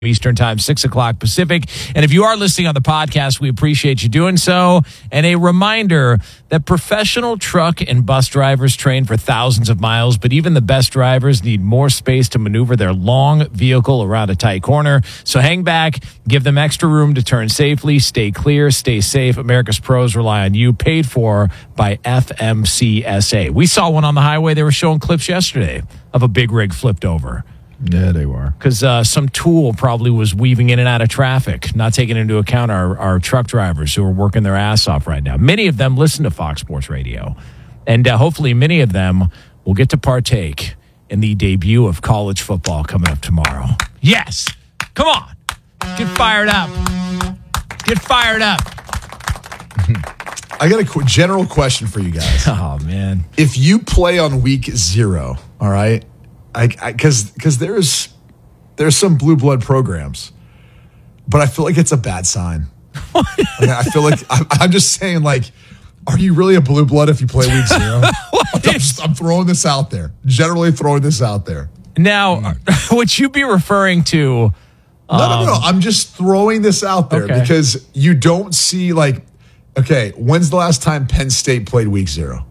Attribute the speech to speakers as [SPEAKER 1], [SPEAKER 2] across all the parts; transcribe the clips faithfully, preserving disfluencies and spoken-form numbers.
[SPEAKER 1] Eastern Time, six o'clock Pacific. And if you are listening on the podcast, we appreciate you doing so. And a reminder that professional truck and bus drivers train for thousands of miles, but even the best drivers need more space to maneuver their long vehicle around a tight corner. So hang back, give them extra room to turn safely, stay clear, stay safe. America's pros rely on you, paid for by F M C S A. We saw one on the highway. They were showing clips yesterday of a big rig flipped over.
[SPEAKER 2] Yeah, they were.
[SPEAKER 1] Because uh, some tool probably was weaving in and out of traffic, not taking into account our, our truck drivers who are working their ass off right now. Many of them listen to Fox Sports Radio. And uh, hopefully many of them will get to partake in the debut of college football coming up tomorrow. Yes! Come on! Get fired up. Get fired up.
[SPEAKER 3] I got a qu- general question for you guys.
[SPEAKER 1] Oh, man.
[SPEAKER 3] If you play on week zero, all right, I because because there's there's some blue blood programs, but I feel like it's a bad sign. Like, I feel like I'm, I'm just saying, like, are you really a blue blood if you play week zero? I'm, just, I'm throwing this out there. Generally throwing this out there.
[SPEAKER 1] Now, mm. would you be referring to?
[SPEAKER 3] Um, no, no, no. I'm just throwing this out there okay. because you don't see like, okay, when's the last time Penn State played week zero?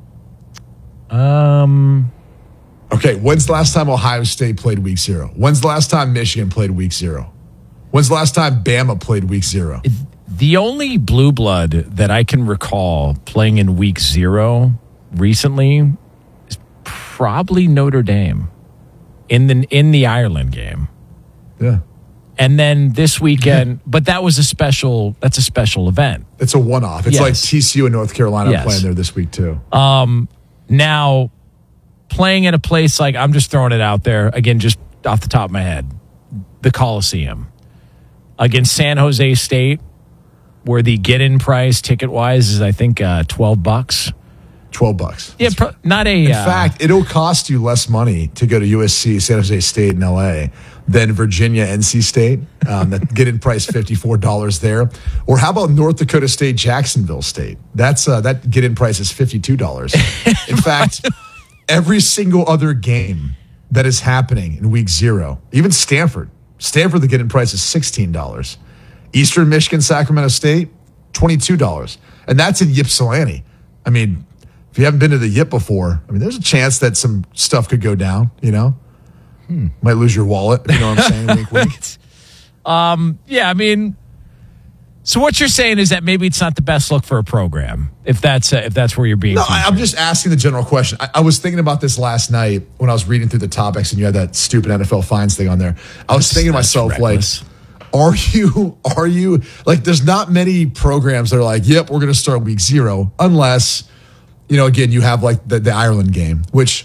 [SPEAKER 1] Um.
[SPEAKER 3] Okay, when's the last time Ohio State played week zero? When's the last time Michigan played week zero? When's the last time Bama played week zero?
[SPEAKER 1] The only blue blood that I can recall playing in week zero recently is probably Notre Dame in the in the Ireland game.
[SPEAKER 3] Yeah.
[SPEAKER 1] And then this weekend, but that was a special, that's a special event.
[SPEAKER 3] It's a one-off. It's yes. like T C U and North Carolina
[SPEAKER 1] yes.
[SPEAKER 3] playing there this week too.
[SPEAKER 1] Um, now... Playing at a place like, I'm just throwing it out there, again, just off the top of my head, the Coliseum against San Jose State, where the get-in price ticket-wise is, I think, uh, twelve bucks.
[SPEAKER 3] twelve bucks.
[SPEAKER 1] Yeah, pro- not a...
[SPEAKER 3] In
[SPEAKER 1] uh,
[SPEAKER 3] fact, it'll cost you less money to go to U S C, San Jose State, and L A than Virginia, N C State. Um, that get-in price fifty-four dollars there. Or how about North Dakota State, Jacksonville State? That's uh, that get-in price is fifty-two dollars. In fact... Every single other game that is happening in week zero, even Stanford, Stanford, the get-in price is sixteen dollars. Eastern Michigan, Sacramento State, twenty-two dollars. And that's in Ypsilanti. I mean, if you haven't been to the Yip before, I mean, there's a chance that some stuff could go down, you know? Hmm. Might lose your wallet, you know what I'm saying? wink, wink.
[SPEAKER 1] Um, yeah, I mean... So what you're saying is that maybe it's not the best look for a program, if that's uh, if that's where you're being.
[SPEAKER 3] No,
[SPEAKER 1] featured.
[SPEAKER 3] I'm just asking the general question. I, I was thinking about this last night when I was reading through the topics, and you had that stupid N F L fines thing on there. I was that's, thinking to myself, reckless. like, are you are you like? There's not many programs that are like, yep, we're going to start week zero, unless you know, again, you have like the, the Ireland game, which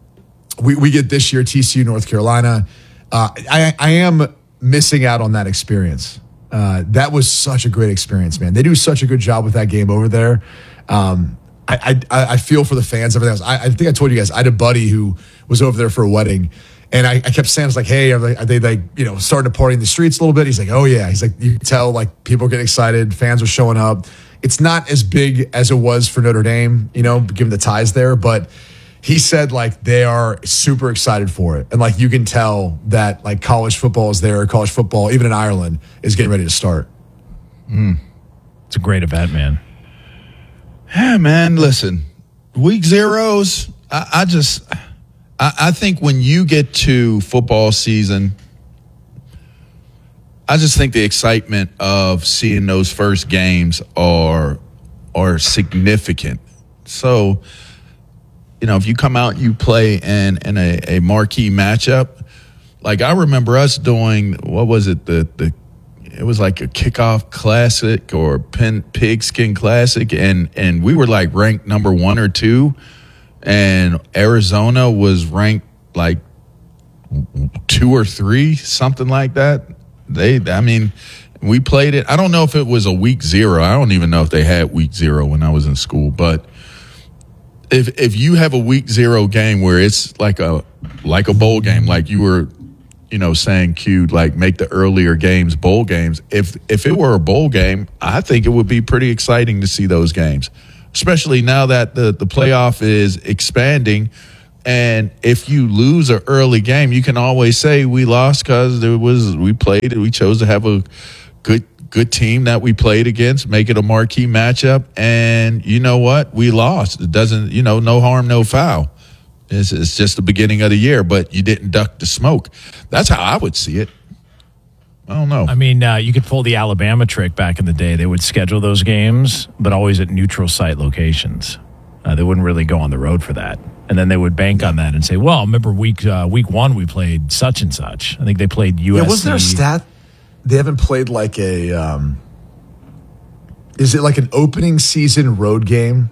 [SPEAKER 3] we we get this year, T C U, North Carolina. Uh, I I am missing out on that experience. Uh, that was such a great experience, man. They do such a good job with that game over there. Um, I, I I feel for the fans, everything else. I, I think I told you guys, I had a buddy who was over there for a wedding, and I, I kept saying, I was like, hey, are they, are they like, you know, starting to party in the streets a little bit? He's like, oh, yeah. He's like, you can tell, like, people are getting excited. Fans are showing up. It's not as big as it was for Notre Dame, you know, given the ties there, but he said, like, they are super excited for it. And, like, you can tell that, like, college football is there. College football, even in Ireland, is getting ready to start.
[SPEAKER 1] Mm. It's a great event, man.
[SPEAKER 2] Yeah, man, listen. Week zeros, I, I just I, I think when you get to football season, I just think the excitement of seeing those first games are are significant. So, you know, if you come out and you play in, in a, a marquee matchup, like I remember us doing, what was it, the the it was like a kickoff classic or pin, pigskin classic, and, and we were like ranked number one or two, and Arizona was ranked like two or three, something like that. They, I mean, we played it. I don't know if it was a week zero. I don't even know if they had week zero when I was in school, but if if you have a week zero game where it's like a like a bowl game, like you were, you know, saying, Q, like make the earlier games bowl games. If if it were a bowl game, I think it would be pretty exciting to see those games, especially now that the, the playoff is expanding And if you lose an early game, you can always say we lost because there was we played and we chose to have a good good team that we played against, make it a marquee matchup. And you know what? We lost. It doesn't, you know, no harm, no foul. It's, it's just the beginning of the year, but you didn't duck the smoke. That's how I would see it. I don't know.
[SPEAKER 1] I mean, uh, you could pull the Alabama trick back in the day. They would schedule those games, but always at neutral site locations. Uh, they wouldn't really go on the road for that. And then they would bank on that and say, well, remember week uh, week one we played such and such. I think they played U S C.
[SPEAKER 3] Yeah, was there a stat? They haven't played like a um, – is it like an opening season road game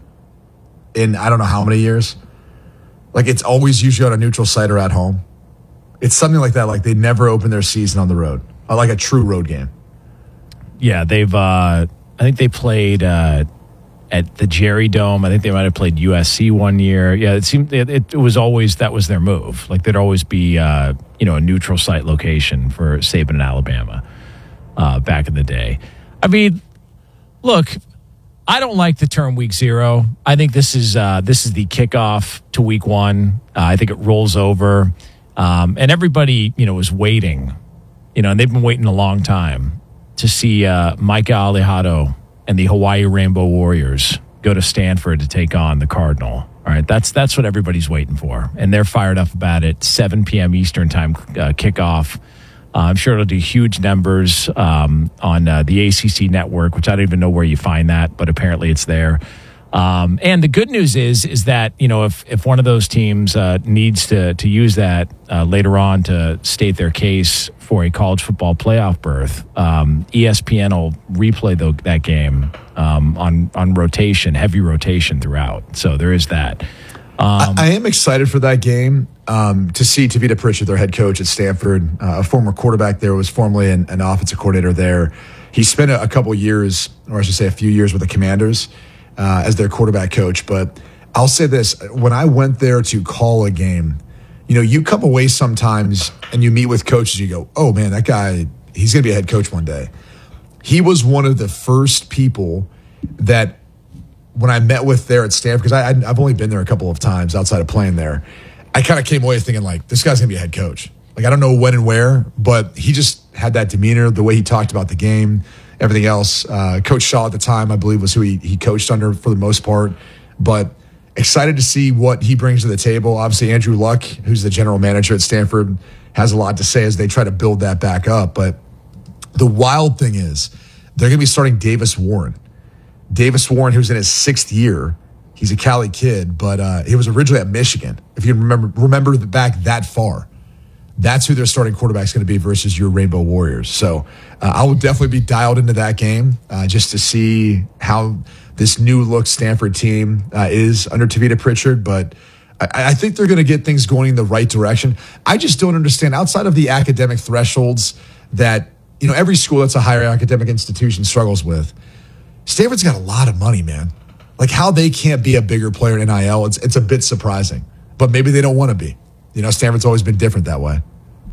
[SPEAKER 3] in I don't know how many years? Like it's always usually on a neutral site or at home. It's something like that. Like they never open their season on the road. Like a true road game.
[SPEAKER 1] Yeah, they've. Uh, I think they played uh, at the Jerry Dome. I think they might have played U S C one year. Yeah, it seemed it, it was always that was their move. Like there'd always be uh, you know a neutral site location for Saban in Alabama uh, back in the day. I mean, look, I don't like the term week zero. I think this is uh, this is the kickoff to week one. Uh, I think it rolls over, um, and everybody you know is waiting. You know, and they've been waiting a long time to see uh, Micah Alejado and the Hawaii Rainbow Warriors go to Stanford to take on the Cardinal. All right, that's that's what everybody's waiting for, and they're fired up about it. seven p.m. Eastern time uh, kickoff. Uh, I'm sure it'll do huge numbers um, on uh, the A C C network, which I don't even know where you find that, but apparently it's there. Um, and the good news is, is that, you know, if, if one of those teams uh, needs to, to use that uh, later on to state their case for a college football playoff berth, um, E S P N will replay the, that game um, on, on rotation, heavy rotation throughout. So there is that. Um,
[SPEAKER 3] I, I am excited for that game um, to see Tavita Pritchard, their head coach at Stanford, uh, a former quarterback there, was formerly an, an offensive coordinator there. He spent a, a couple years, or I should say a few years with the Commanders. Uh, as their quarterback coach. But I'll say this, when I went there to call a game, you know, you come away sometimes and you meet with coaches, you go, oh man, that guy, he's going to be a head coach one day. He was one of the first people that when I met with there at Stanford, because I, I've only been there a couple of times outside of playing there, I kind of came away thinking like, this guy's going to be a head coach. Like, I don't know when and where, but he just had that demeanor, the way he talked about the game, everything else. Uh, Coach Shaw at the time, I believe, was who he, he coached under for the most part. But excited to see what he brings to the table. Obviously, Andrew Luck, who's the general manager at Stanford, has a lot to say as they try to build that back up. But the wild thing is they're going to be starting Davis Warren. Davis Warren, who's in his sixth year. He's a Cali kid, but uh, he was originally at Michigan. If you remember, remember back that far. That's who their starting quarterback is going to be versus your Rainbow Warriors. So uh, I will definitely be dialed into that game uh, just to see how this new look Stanford team uh, is under Tavita Pritchard. But I, I think they're going to get things going in the right direction. I just don't understand, outside of the academic thresholds that, you know, every school that's a higher academic institution struggles with, Stanford's got a lot of money, man. Like, how they can't be a bigger player in N I L, it's, it's a bit surprising. But maybe they don't want to be. You know, Stanford's always been different that way.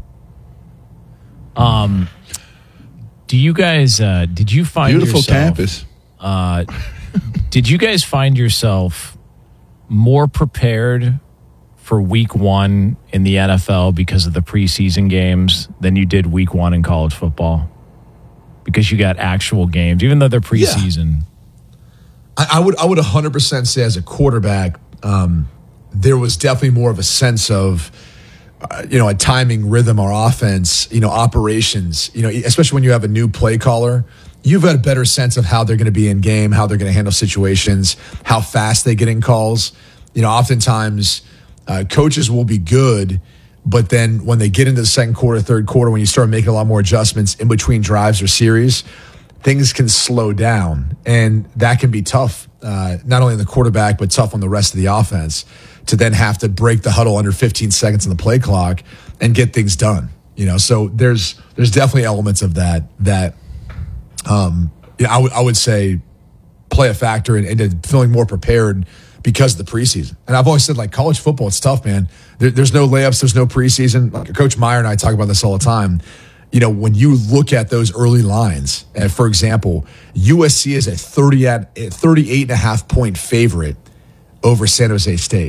[SPEAKER 1] Um, do you guys, uh, did you find
[SPEAKER 2] Beautiful
[SPEAKER 1] yourself,
[SPEAKER 2] campus.
[SPEAKER 1] Uh, did you guys find yourself more prepared for week one in the N F L because of the preseason games than you did week one in college football? Because you got actual games, even though they're preseason.
[SPEAKER 3] Yeah. I, I would, I would one hundred percent say as a quarterback, um, there was definitely more of a sense of, uh, you know, a timing, rhythm, or offense, you know, operations, you know, especially when you have a new play caller, you've got a better sense of how they're going to be in game, how they're going to handle situations, how fast they get in calls. You know, oftentimes uh, coaches will be good, but then when they get into the second quarter, third quarter, when you start making a lot more adjustments in between drives or series, things can slow down. And that can be tough, uh, not only on the quarterback, but tough on the rest of the offense to then have to break the huddle under fifteen seconds on the play clock and get things done. You know, so there's there's definitely elements of that that um, you know, I, w- I would say play a factor in, into feeling more prepared because of the preseason. And I've always said, like, college football, it's tough, man. There, there's no layups, there's no preseason. Like Coach Meyer and I talk about this all the time. You know, when you look at those early lines, and for example, U S C is a thirty at thirty-eight and a half point favorite over San Jose State.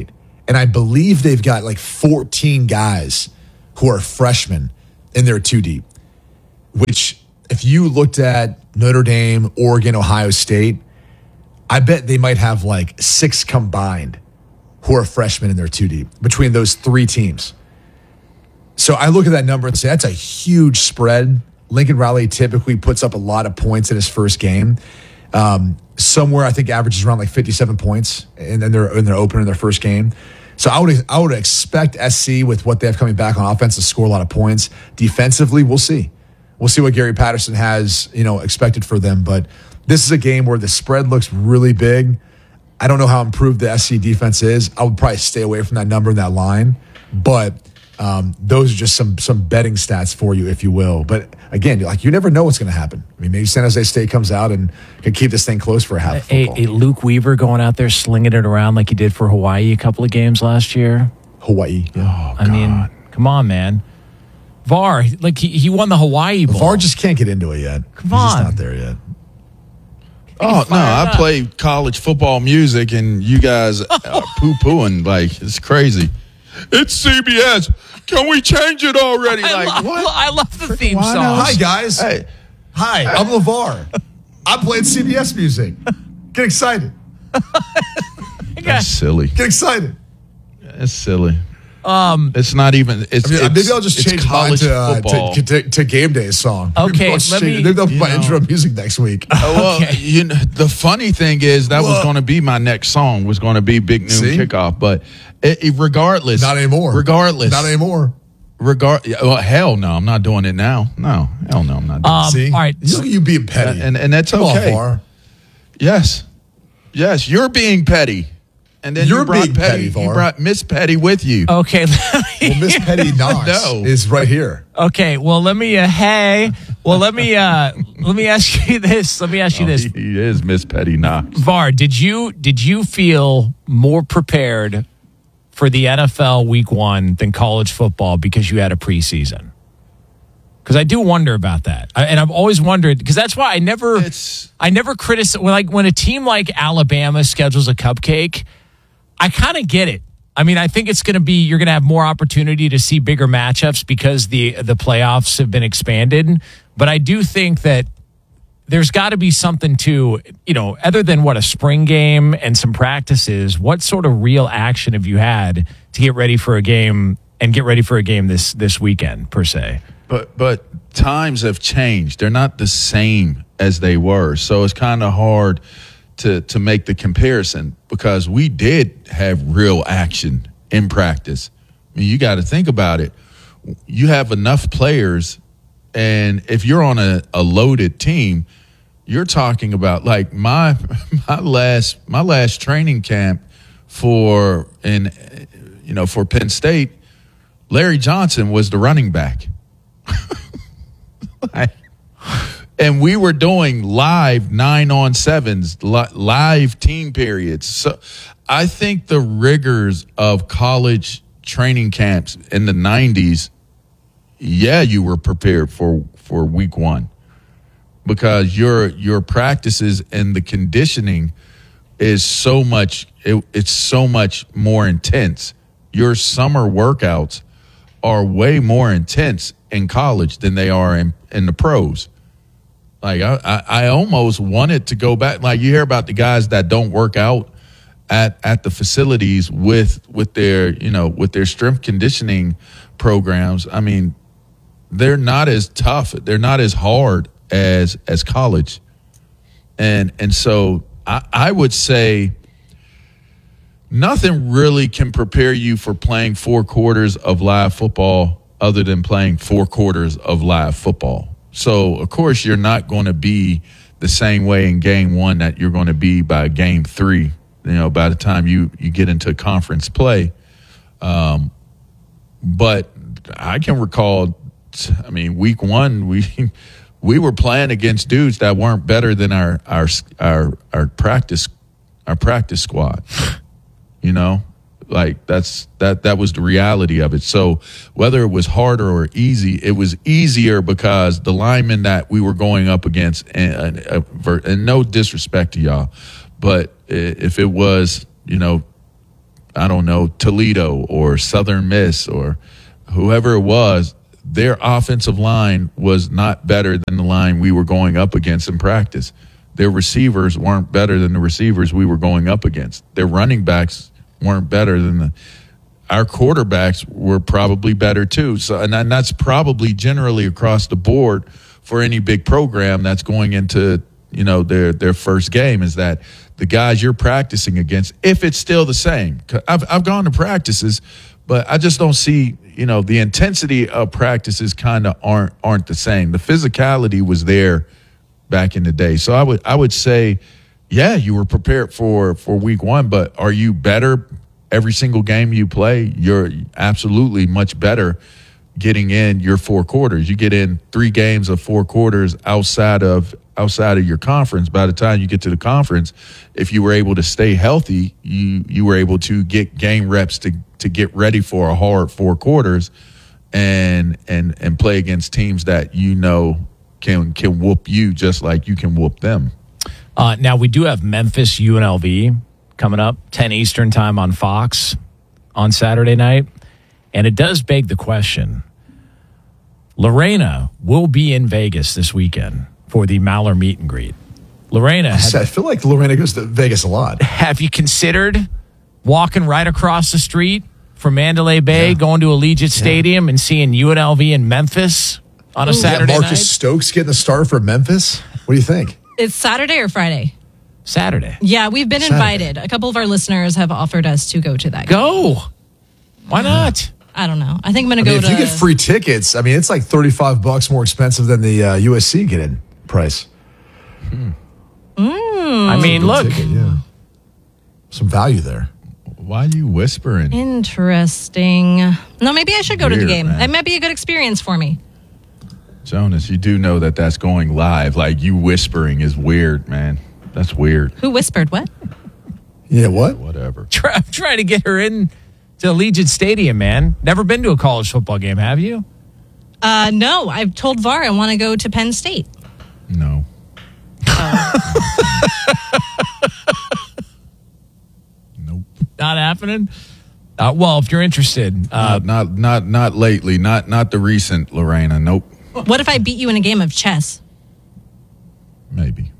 [SPEAKER 3] And I believe they've got like fourteen guys who are freshmen in their two deep, which if you looked at Notre Dame, Oregon, Ohio State, I bet they might have like six combined who are freshmen in their two deep between those three teams. So I look at that number and say, that's a huge spread. Lincoln Riley typically puts up a lot of points in his first game. Um, somewhere I think averages around like fifty-seven points and then they're in their opener in their first game. So I would I would expect S C with what they have coming back on offense to score a lot of points. Defensively, we'll see. We'll see what Gary Patterson has, you know, expected for them. But this is a game where the spread looks really big. I don't know how improved the S C defense is. I would probably stay away from that number and that line. But um, those are just some some betting stats for you, if you will. But again, like you never know what's going to happen. I mean, maybe San Jose State comes out and can keep this thing close for a half. Of
[SPEAKER 1] a, a Luke Weaver going out there slinging it around like he did for Hawaii a couple of games last year.
[SPEAKER 3] Hawaii. Yeah.
[SPEAKER 1] Oh, I mean, come on, man. V A R, like he, he won the Hawaii Bowl.
[SPEAKER 3] V A R just can't get into it yet.
[SPEAKER 1] Come
[SPEAKER 3] He's
[SPEAKER 1] on.
[SPEAKER 3] just not there yet.
[SPEAKER 2] Oh, no, I
[SPEAKER 1] up.
[SPEAKER 2] play college football music and you guys are poo-pooing like it's crazy. It's C B S. Can we change it already?
[SPEAKER 1] I,
[SPEAKER 2] Like,
[SPEAKER 1] love,
[SPEAKER 2] what?
[SPEAKER 1] I love the theme
[SPEAKER 2] why
[SPEAKER 1] song.
[SPEAKER 2] not?
[SPEAKER 3] Hi, guys.
[SPEAKER 2] Hey,
[SPEAKER 3] Hi, I'm LeVar. I'm playing C B S music. Get excited.
[SPEAKER 2] that's silly.
[SPEAKER 3] Get excited.
[SPEAKER 2] It's silly. Um, it's not even. It's,
[SPEAKER 3] I mean,
[SPEAKER 2] it's
[SPEAKER 3] maybe I'll just
[SPEAKER 2] it's
[SPEAKER 3] change mine
[SPEAKER 2] college
[SPEAKER 3] to, uh,
[SPEAKER 2] football.
[SPEAKER 3] to, to, to Game Day's song.
[SPEAKER 1] Okay,
[SPEAKER 3] maybe, I'll just
[SPEAKER 1] let
[SPEAKER 3] change
[SPEAKER 1] me-
[SPEAKER 3] it. Maybe they'll
[SPEAKER 2] you
[SPEAKER 3] play
[SPEAKER 2] know.
[SPEAKER 3] intro music next week.
[SPEAKER 2] Oh, well,
[SPEAKER 1] Okay.
[SPEAKER 2] you know, the funny thing is that was
[SPEAKER 3] Whoa.
[SPEAKER 2] going to be my next song. Was going to be Big Noon
[SPEAKER 3] See?
[SPEAKER 2] Kickoff, but it, it- regardless,
[SPEAKER 3] Not anymore.
[SPEAKER 2] Regardless,
[SPEAKER 3] Not anymore.
[SPEAKER 2] regard. Well, hell no, I'm not doing it now. No, hell no, I'm not doing
[SPEAKER 1] Um,
[SPEAKER 2] it.
[SPEAKER 3] See?
[SPEAKER 1] all right.
[SPEAKER 3] Look at you being petty.
[SPEAKER 2] And and that's
[SPEAKER 3] Come
[SPEAKER 2] okay.
[SPEAKER 3] on, VAR.
[SPEAKER 2] Yes, yes, you're being petty, and then
[SPEAKER 3] You're
[SPEAKER 2] you brought
[SPEAKER 3] being
[SPEAKER 2] petty.
[SPEAKER 3] petty,
[SPEAKER 2] you
[SPEAKER 3] Var.
[SPEAKER 2] brought Miss Petty with you.
[SPEAKER 1] Okay. let me-
[SPEAKER 3] Well, Miss Petty Knox
[SPEAKER 2] No.
[SPEAKER 3] is right here.
[SPEAKER 1] Okay. Well, let me. Uh, hey. Well, let me. Uh, let me ask you this. Let me ask you
[SPEAKER 2] Oh,
[SPEAKER 1] this.
[SPEAKER 2] he, he is Miss Petty Knox.
[SPEAKER 1] V A R, did you did you feel more prepared for the N F L Week One than college football because you had a preseason? Because I do wonder about that, I, and I've always wondered because that's why I never
[SPEAKER 2] It's
[SPEAKER 1] I never criticize when like when a team like Alabama schedules a cupcake. I kind of get it. I mean, I think it's going to be you're going to have more opportunity to see bigger matchups because the the playoffs have been expanded. But I do think that there's got to be something to, you know, other than what a spring game and some practices, what sort of real action have you had to get ready for a game and get ready for a game this this weekend per se?
[SPEAKER 2] But but times have changed. They're not the same as they were. So it's kind of hard to to make the comparison because we did have real action in practice. I mean, you got to think about it. You have enough players, and if you're on a, a loaded team, you're talking about like my my last my last training camp for in you know for Penn State, Larry Johnson was the running back. Like, and we were doing live nine on sevens, li- live team periods. So I think the rigors of college training camps in the nineties, yeah, you were prepared for, for week one because your your practices and the conditioning is so much it, it's so much more intense. Your summer workouts are way more intense in college than they are in, in the pros. Like I, I, I almost wanted to go back. Like you hear about the guys that don't work out at, at the facilities with with their you know with their strength conditioning programs. I mean, they're not as tough. They're not as hard as as college. And and so I, I would say nothing really can prepare you for playing four quarters of live football other than playing four quarters of live football. So, of course, you're not going to be the same way in game one that you're going to be by game three, you know, by the time you, you get into conference play. Um, but I can recall, I mean, week one, we we were playing against dudes that weren't better than our our our, our practice our practice squad. You know, like that's that that was the reality of it. So whether it was harder or easy, it was easier because the linemen that we were going up against, and, and, and no disrespect to y'all, but if it was, you know, I don't know, Toledo or Southern Miss or whoever it was, their offensive line was not better than the line we were going up against in practice. Their receivers weren't better than the receivers we were going up against. Their running backs weren't better than the our quarterbacks were probably better too. So, and that's probably generally across the board for any big program that's going into, you know, their their first game, is that the guys you're practicing against, if it's still the same. I've I've gone to practices, but I just don't see, you know, the intensity of practices kind of aren't aren't the same. The physicality was there back in the day. So I would I would say, yeah, you were prepared for for week one, but are you better every single game you play? You're absolutely much better getting in your four quarters. You get in three games of four quarters outside of outside of your conference. By the time you get to the conference, if you were able to stay healthy, you you were able to get game reps to to get ready for a hard four quarters and and and play against teams that you know can can whoop you just like you can whoop them.
[SPEAKER 1] Uh, now we do have Memphis U N L V coming up, ten Eastern time on Fox on Saturday night. And it does beg the question. Lorena will be in Vegas this weekend for the Maller meet and greet. Lorena, have,
[SPEAKER 3] I feel like Lorena goes to Vegas a lot.
[SPEAKER 1] Have you considered walking right across the street from Mandalay Bay,
[SPEAKER 3] yeah.
[SPEAKER 1] going to Allegiant Stadium yeah. and seeing U N L V in Memphis on a Ooh, Saturday
[SPEAKER 3] yeah, Marcus
[SPEAKER 1] night?
[SPEAKER 3] Stokes getting the start for Memphis? What do you think?
[SPEAKER 4] It's Saturday or Friday?
[SPEAKER 1] Saturday.
[SPEAKER 4] Yeah, we've been
[SPEAKER 3] Saturday.
[SPEAKER 4] invited. A couple of our listeners have offered us to go to that game.
[SPEAKER 1] Go. Why not?
[SPEAKER 4] I don't know. I think I'm going
[SPEAKER 3] I
[SPEAKER 4] to
[SPEAKER 3] mean,
[SPEAKER 4] go
[SPEAKER 3] if
[SPEAKER 4] to...
[SPEAKER 3] you get free tickets, I mean, it's like thirty-five bucks more expensive than the uh, U S C get-in price.
[SPEAKER 1] Hmm. Mm. I mean, look.
[SPEAKER 3] Ticket, yeah. Some value there.
[SPEAKER 2] Why are you whispering?
[SPEAKER 4] Interesting. No, maybe I should go
[SPEAKER 2] Weird,
[SPEAKER 4] to the game.
[SPEAKER 2] man.
[SPEAKER 4] That might be a good experience for me.
[SPEAKER 2] Jonas, you do know that that's going live. Like, you whispering is weird, man. That's weird.
[SPEAKER 4] Who whispered what?
[SPEAKER 3] Yeah, what?
[SPEAKER 2] Whatever.
[SPEAKER 1] Try, I'm trying to get her in to Allegiant Stadium, man. Never been to a college football game, have you?
[SPEAKER 4] Uh, no, I've told V A R I want to go to Penn State.
[SPEAKER 2] No. Nope.
[SPEAKER 1] Not happening? Uh, well, if you're interested. Uh,
[SPEAKER 2] not, not not not lately. Not not the recent Lorena. Nope.
[SPEAKER 4] What if I beat you in a game of chess?
[SPEAKER 2] Maybe.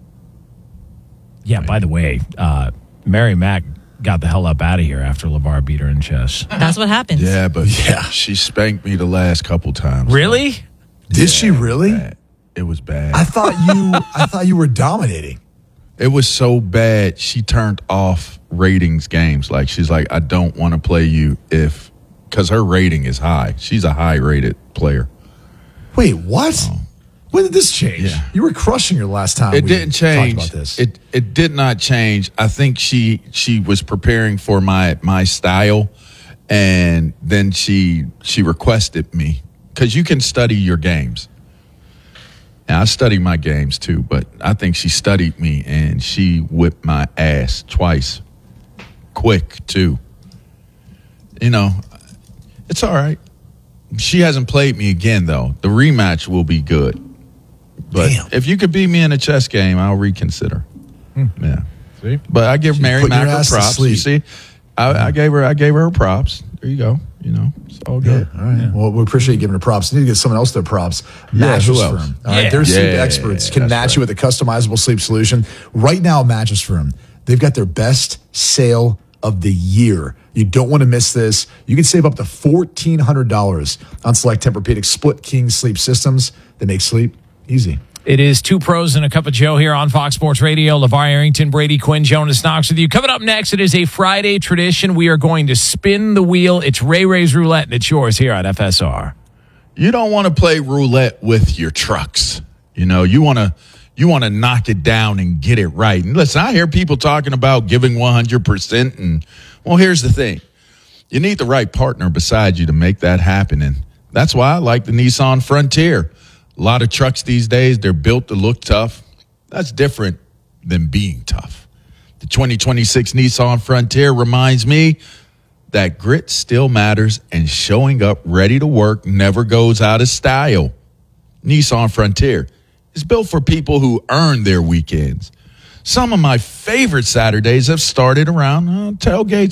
[SPEAKER 1] Yeah, by the way, uh, Mary Mack got the hell up out of here after LeVar beat her in chess.
[SPEAKER 4] That's what happens.
[SPEAKER 2] Yeah, but
[SPEAKER 3] Yeah.
[SPEAKER 2] she spanked me the last couple times.
[SPEAKER 1] Really?
[SPEAKER 3] Did
[SPEAKER 2] Yeah,
[SPEAKER 3] she really?
[SPEAKER 2] bad. It was bad.
[SPEAKER 3] I thought you I thought you were dominating.
[SPEAKER 2] It was so bad, she turned off ratings games. Like, she's like, I don't want to play you if, because her rating is high. She's a high rated player.
[SPEAKER 3] Wait, what?
[SPEAKER 2] Oh.
[SPEAKER 3] When did this change?
[SPEAKER 2] Yeah.
[SPEAKER 3] You were crushing her last time.
[SPEAKER 2] It
[SPEAKER 3] we
[SPEAKER 2] didn't change.
[SPEAKER 3] Talked about this.
[SPEAKER 2] It it did not change. I think she she was preparing for my my style, and then she she requested me, because you can study your games. And I study my games too, but I think she studied me and she whipped my ass twice, quick too. You know, it's all right. She hasn't played me again though. The rematch will be good. But
[SPEAKER 3] Damn.
[SPEAKER 2] if you could beat me in a chess game, I'll reconsider.
[SPEAKER 1] Hmm.
[SPEAKER 2] Yeah.
[SPEAKER 1] See?
[SPEAKER 2] But I give Mary
[SPEAKER 3] putting
[SPEAKER 2] Mack
[SPEAKER 3] your
[SPEAKER 2] her
[SPEAKER 3] ass to
[SPEAKER 2] props.
[SPEAKER 3] sleep.
[SPEAKER 2] You see, I, I gave her I gave her her props. There you go. You know, it's all good.
[SPEAKER 3] Yeah, all right. Well, we appreciate you giving her props. We need to get someone else their props.
[SPEAKER 2] Yeah,
[SPEAKER 3] Mattress
[SPEAKER 2] who else?
[SPEAKER 3] Firm. All right,
[SPEAKER 1] Yeah.
[SPEAKER 3] their sleep
[SPEAKER 2] Yeah,
[SPEAKER 3] experts can
[SPEAKER 2] that's
[SPEAKER 3] match
[SPEAKER 2] right.
[SPEAKER 3] you with a customizable sleep solution. Right now, Mattress Firm, they've got their best sale of the year. You don't want to miss this. You can save up to fourteen hundred dollars on select Tempur-Pedic split king sleep systems that make sleep easy.
[SPEAKER 1] It is Two Pros and a Cup of Joe here on Fox Sports Radio. LeVar Arrington, Brady Quinn, Jonas Knox with you. Coming up next, it is a Friday tradition. We are going to spin the wheel. It's Ray Ray's Roulette, and it's yours here on F S R.
[SPEAKER 2] You don't want to play roulette with your trucks. You know, you want to you want to knock it down and get it right. And listen, I hear people talking about giving one hundred percent. And, well, here's the thing. You need the right partner beside you to make that happen. And that's why I like the Nissan Frontier. A lot of trucks these days, they're built to look tough. That's different than being tough. The twenty twenty-six Nissan Frontier reminds me that grit still matters and showing up ready to work never goes out of style. Nissan Frontier is built for people who earn their weekends. Some of my favorite Saturdays have started around uh, tailgates,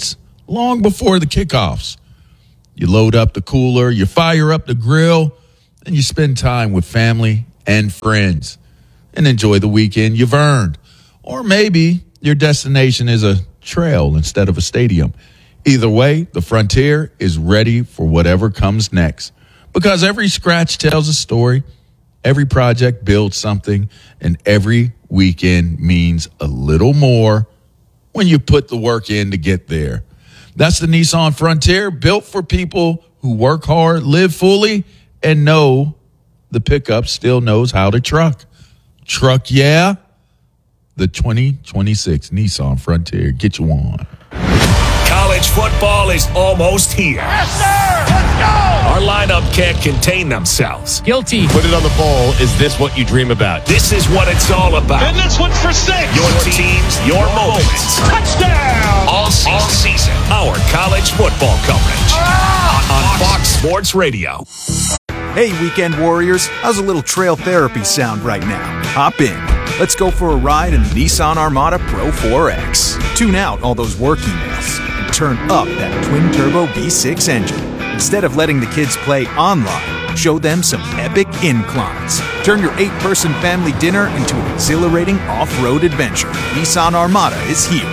[SPEAKER 2] long before the kickoffs. You load up the cooler, you fire up the grill, and you spend time with family and friends and enjoy the weekend you've earned. Or maybe your destination is a trail instead of a stadium. Either way, the Frontier is ready for whatever comes next. Because every scratch tells a story, every project builds something, and every weekend means a little more when you put the work in to get there. That's the Nissan Frontier, built for people who work hard, live fully, and know the pickup still knows how to truck. Truck, yeah. The twenty twenty-six Nissan Frontier. Get you on.
[SPEAKER 5] College football is almost here.
[SPEAKER 6] Yes, sir! Let's go!
[SPEAKER 5] Our lineup can't contain themselves.
[SPEAKER 1] Guilty.
[SPEAKER 7] Put it on the bowl. Is this what you dream about?
[SPEAKER 5] This is what it's all about.
[SPEAKER 6] And this one's for six.
[SPEAKER 5] Your teams, your moments.
[SPEAKER 6] Touchdown!
[SPEAKER 5] All season. All season. Our college football coverage. On, on Fox Sports Radio.
[SPEAKER 8] Hey, weekend warriors. How's a little trail therapy sound right now? Hop in. Let's go for a ride in the Nissan Armada Pro four X. Tune out all those work emails and turn up that twin-turbo V six engine. Instead of letting the kids play online, show them some epic inclines. Turn your eight-person family dinner into an exhilarating off-road adventure. Nissan Armada is here.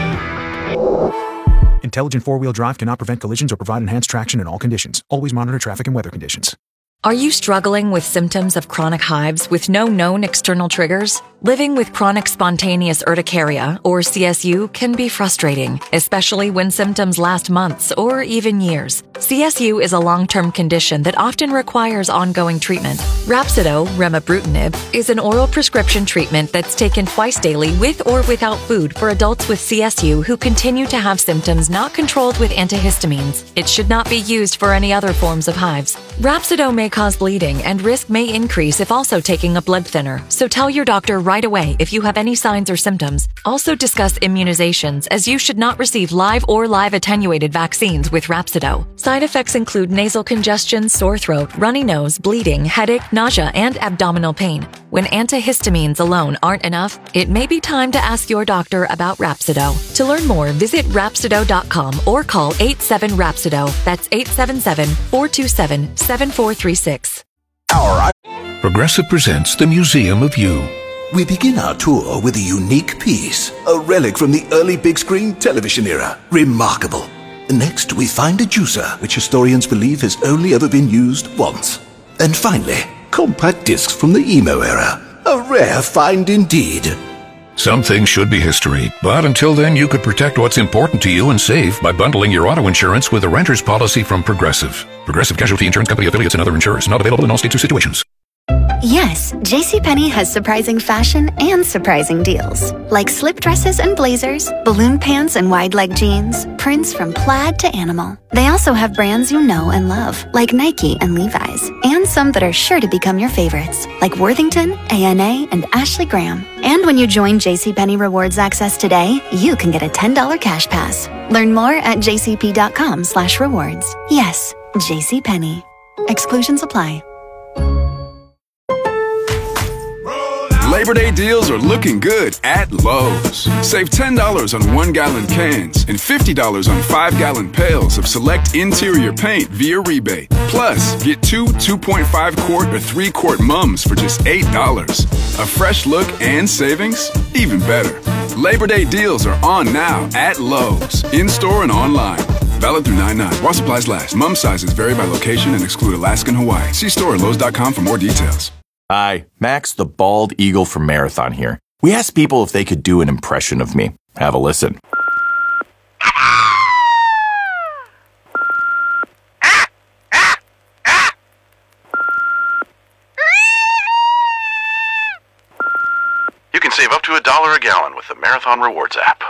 [SPEAKER 8] Intelligent four-wheel drive cannot prevent collisions or provide enhanced traction in all conditions. Always monitor traffic and weather conditions.
[SPEAKER 9] Are you struggling with symptoms of chronic hives with no known external triggers? Living with chronic spontaneous urticaria, or C S U, can be frustrating, especially when symptoms last months or even years. C S U is a long-term condition that often requires ongoing treatment. Rhapsido, remibrutinib, is an oral prescription treatment that's taken twice daily with or without food for adults with C S U who continue to have symptoms not controlled with antihistamines. It should not be used for any other forms of hives. Rhapsido may cause bleeding and risk may increase if also taking a blood thinner, so tell your doctor right away if you have any signs or symptoms. Also discuss immunizations, as you should not receive live or live attenuated vaccines with Rhapsido. Side effects include nasal congestion, sore throat, runny nose, bleeding, headache, nausea, and abdominal pain. When antihistamines alone aren't enough, it may be time to ask your doctor about Rhapsido. To learn more, visit Rhapsido dot com or call eight seven Rhapsido. That's eight seven seven, four two seven, seven four three six.
[SPEAKER 10] Progressive presents the Museum of You.
[SPEAKER 11] We begin our tour with a unique piece, a relic from the early big screen television era. Remarkable. Next, we find a juicer, which historians believe has only ever been used once. And finally, compact discs from the emo era. A rare find indeed.
[SPEAKER 10] Some things should be history, but until then you could protect what's important to you and save by bundling your auto insurance with a renter's policy from Progressive. Progressive Casualty Insurance Company affiliates and other insurers. Not available in all states or situations.
[SPEAKER 12] Yes, JCPenney has surprising fashion and surprising deals. Like slip dresses and blazers, balloon pants and wide leg jeans, prints from plaid to animal. They also have brands you know and love, like Nike and Levi's, and some that are sure to become your favorites, like Worthington, A N A, and Ashley Graham. And when you join JCPenney Rewards Access today, you can get a ten dollars cash pass. Learn more at jcp.com slash rewards. Yes, JCPenney. Exclusions apply.
[SPEAKER 13] Labor Day deals are looking good at Lowe's. Save ten dollars on one-gallon cans and fifty dollars on five-gallon pails of select interior paint via rebate. Plus, get two two point five quart or three quart mums for just eight dollars. A fresh look and savings? Even better. Labor Day deals are on now at Lowe's, in-store and online. Valid through nine nine. While supplies last. Mum sizes vary by location and exclude Alaska and Hawaii. See store at lowes dot com for more details.
[SPEAKER 14] Hi, Max the Bald Eagle from Marathon here. We asked people if they could do an impression of me. Have a listen.
[SPEAKER 15] You can save up to a dollar a gallon with the Marathon Rewards app.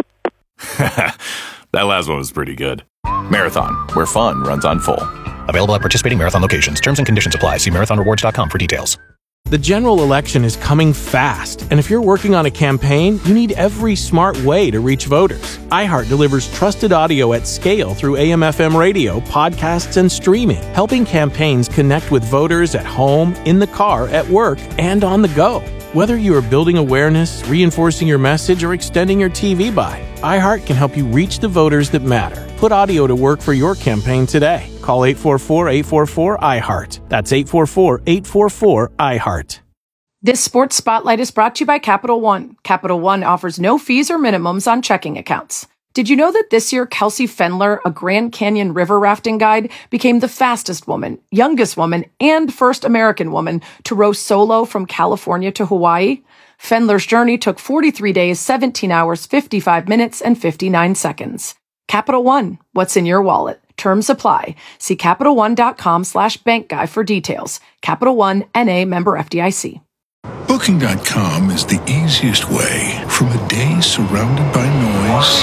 [SPEAKER 14] That last one was pretty good. Marathon, where fun runs on full.
[SPEAKER 16] Available at participating Marathon locations. Terms and conditions apply. See marathon rewards dot com for details.
[SPEAKER 17] The general election is coming fast, and if you're working on a campaign, you need every smart way to reach voters. iHeart delivers trusted audio at scale through A M F M radio, podcasts, and streaming, helping campaigns connect with voters at home, in the car, at work, and on the go. Whether you are building awareness, reinforcing your message, or extending your T V buy, iHeart can help you reach the voters that matter. Put audio to work for your campaign today. Call eight four four, eight four four, I heart. That's eight four four, eight four four, I heart.
[SPEAKER 18] This Sports Spotlight is brought to you by Capital One. Capital One offers no fees or minimums on checking accounts. Did you know that this year Kelsey Fendler, a Grand Canyon river rafting guide, became the fastest woman, youngest woman, and first American woman to row solo from California to Hawaii? Fendler's journey took forty-three days, seventeen hours, fifty-five minutes, and fifty-nine seconds. Capital One, what's in your wallet? Terms apply. See CapitalOne.com slash bank guy for details. Capital One, N A, member F D I C.
[SPEAKER 10] Booking dot com is the easiest way from a day surrounded by noise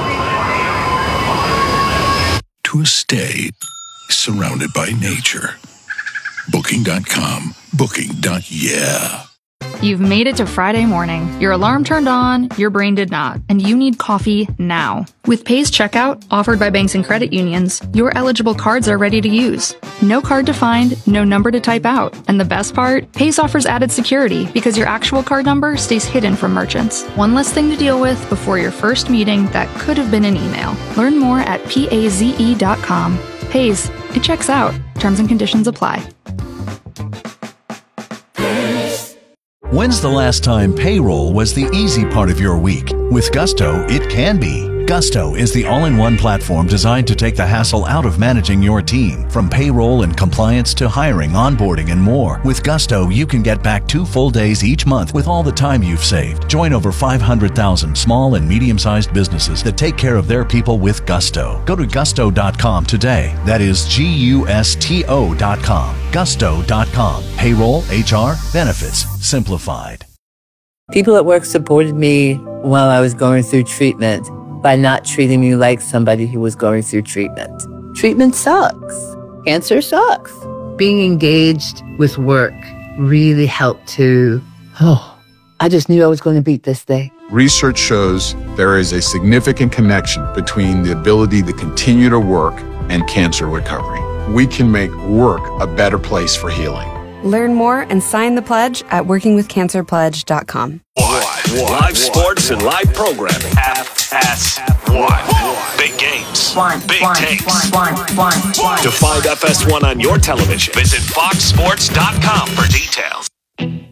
[SPEAKER 10] to a stay surrounded by nature. Booking dot com. Booking. Yeah.
[SPEAKER 19] You've made it to Friday morning. Your alarm turned on, your brain did not, and you need coffee now. With Paze Checkout, offered by banks and credit unions, your eligible cards are ready to use. No card to find, no number to type out. And the best part? Paze offers added security because your actual card number stays hidden from merchants. One less thing to deal with before your first meeting that could have been an email. Learn more at paze dot com. Paze, it checks out. Terms and conditions apply.
[SPEAKER 20] When's the last time payroll was the easy part of your week? With Gusto, it can be. Gusto is the all-in-one platform designed to take the hassle out of managing your team. From payroll and compliance to hiring, onboarding, and more. With Gusto, you can get back two full days each month with all the time you've saved. Join over five hundred thousand small and medium-sized businesses that take care of their people with Gusto. Go to gusto dot com today. That is G U S T O dot com. gusto dot com. Payroll, H R, benefits, simplified.
[SPEAKER 21] People at work supported me while I was going through treatment by not treating me like somebody who was going through treatment. Treatment sucks. Cancer sucks. Being engaged with work really helped to, oh, I just knew I was going to beat this thing.
[SPEAKER 22] Research shows there is a significant connection between the ability to continue to work and cancer recovery. We can make work a better place for healing.
[SPEAKER 23] Learn more and sign the pledge at working with cancer pledge dot com.
[SPEAKER 5] Live sports and live programming. F S one. Big games.
[SPEAKER 24] One,
[SPEAKER 5] Big
[SPEAKER 24] one,
[SPEAKER 5] takes.
[SPEAKER 24] one, one, one.
[SPEAKER 5] To find F S one on your television, visit fox sports dot com for details.